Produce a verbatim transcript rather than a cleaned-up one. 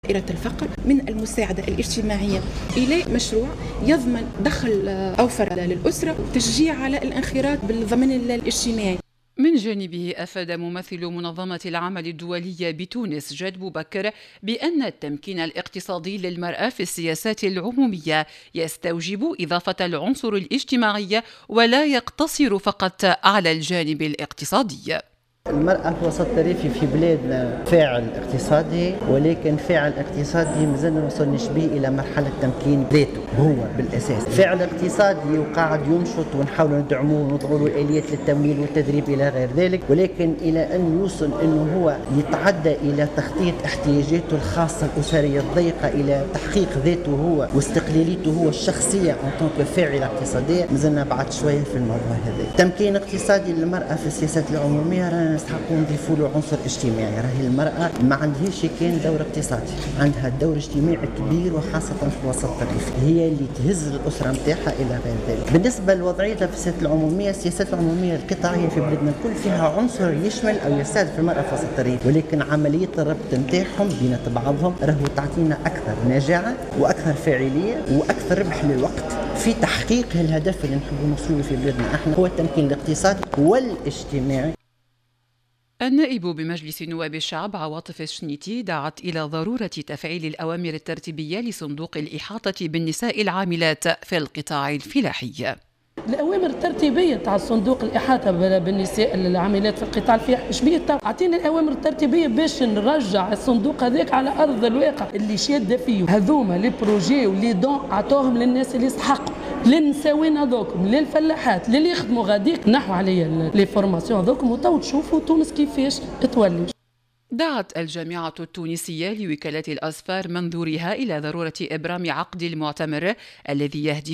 دائرة الفقر من المساعدة الاجتماعية إلى مشروع يضمن دخل أوفر للأسرة وتشجيع على الانخراط بالضمان الاجتماعي. من جانبه أفاد ممثل منظمة العمل الدولية بتونس جاد بوبكر بأن التمكين الاقتصادي للمرأة في السياسات العمومية يستوجب إضافة العنصر الاجتماعي ولا يقتصر فقط على الجانب الاقتصادي. المرأة في الوسط الريفي في بلادنا فاعل اقتصادي، ولكن فاعل اقتصادي مازلنا ما وصلناش به إلى مرحلة تمكين ذاته هو بالأساس. فاعل اقتصادي وقاعد ينشط ونحاول ندعموه ونوضعوا له آليات للتمويل والتدريب إلى غير ذلك، ولكن إلى أن يوصل أنه هو يتعدى إلى تخطيط احتياجاته الخاصة الأسرية الضيقة، إلى تحقيق ذاته هو واستقلاليته هو الشخصية أن تكون فاعل اقتصادية، مازلنا بعد شوية في الموضوع هذا. تمكين اقتصادي للمرأة في السياسات العمومية رانا نستحقوا نضيفوا له عنصر اجتماعي. راهي المرأة ما عندهاش كان دور اقتصادي، عندها دور اجتماعي كبير وخاصة في الوسط الريفي، هي اللي تهز الأسرة نتاعها إلى غير ذلك. بالنسبة لوضعيتها في السياسات العمومية، السياسات العمومية القطاعية في بلادنا الكل فيها عنصر يشمل أو يستهدف المرأة في وسط الريف، ولكن عملية الربط نتاعهم بين بعضهم راهو تعطينا أكثر نجاعة وأكثر فاعلية وأكثر ربح للوقت في تحقيق الهدف اللي نحب نوصلوا في بلادنا احنا، هو التمكين الاقتصادي والاجتماعي. النائب بمجلس نواب الشعب عواطف الشنيتي دعت إلى ضرورة تفعيل الأوامر الترتيبية لصندوق الإحاطة بالنساء العاملات في القطاع الفلاحي. الأوامر الترتيبية تاع صندوق الإحاطة بالنساء العاملات في القطاع الفلاحي اش بيه؟ أعطينا الأوامر الترتيبية باش نرجع الصندوق هذاك على أرض الواقع اللي شادة فيه. هذوما لي بروجي ولي دون عطوهم للناس اللي يستحقوا، للنساوين هذوكم، للفلاحات، للي يخدموا غاديك نحو عليا لي فورماسيون هذوكم وتو تشوفوا تونس كيفاش تولي. دعت الجامعة التونسية لوكالة الأسفار منظورها إلى ضرورة إبرام عقد المعتمر الذي يهدف